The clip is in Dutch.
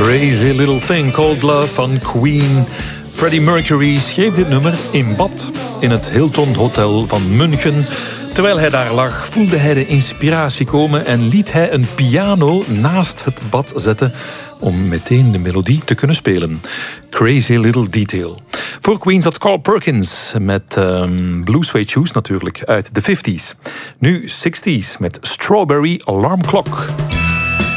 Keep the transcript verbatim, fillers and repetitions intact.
Crazy Little Thing Called Love van Queen. Freddie Mercury schreef dit nummer in bad in het Hilton Hotel van München. Terwijl hij daar lag, voelde hij de inspiratie komen en liet hij een piano naast het bad zetten om meteen de melodie te kunnen spelen. Crazy Little Detail. Voor Queen zat Carl Perkins met um, Blue Suede Shoes natuurlijk uit de vijftiger. Nu zestig's met Strawberry Alarm Clock.